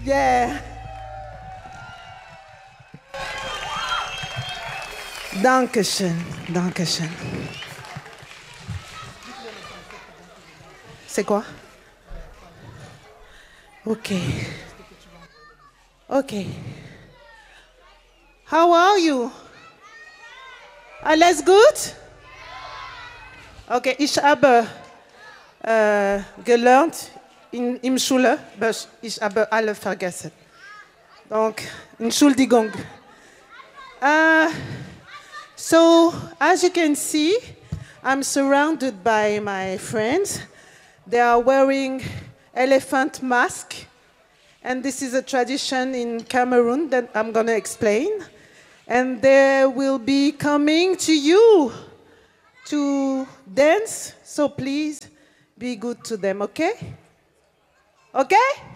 Yeah. Dankeschön, Dankeschön. C'est quoi? Ok. Ok. How are you? Alles gut? Okay, ich habe gelernt in Schule, aber ich habe alle vergessen. Donc, Entschuldigung. So, as you can see, I'm surrounded by my friends. They are wearing elephant mask, and this is a tradition in Cameroon that I'm going to explain. And they will be coming to you to dance, so please be good to them, okay? Okay?